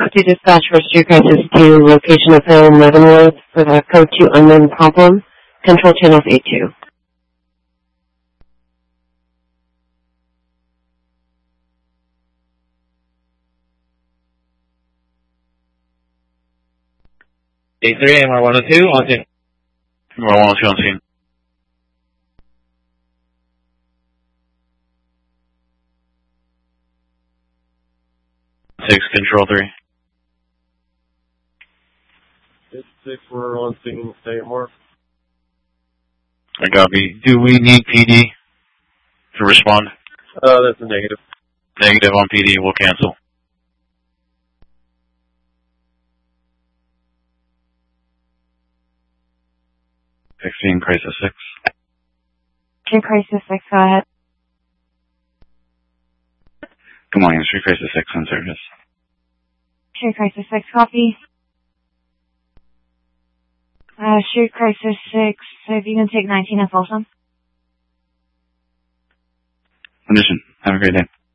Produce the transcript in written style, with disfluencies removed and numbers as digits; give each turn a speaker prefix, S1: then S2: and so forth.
S1: To dispatch for Street Crisis 2, location of Hill Leavenworth for the code 2 unknown problem. Control channels 82.
S2: A3, MR102, on scene.
S3: MR102 on scene. 6, control 3.
S4: It's 6, we're on scene, stay at mark.
S3: I copy. Do we need PD to respond?
S4: That's a negative.
S3: Negative on PD, we'll cancel. 16, Crisis 6.
S1: Street Crisis 6, go ahead.
S3: Good morning, Street Crisis 6 on service.
S1: Street Crisis 6, copy. Street Crisis 6, if you can take 19 and Folsom.
S3: Condition. Have a great day.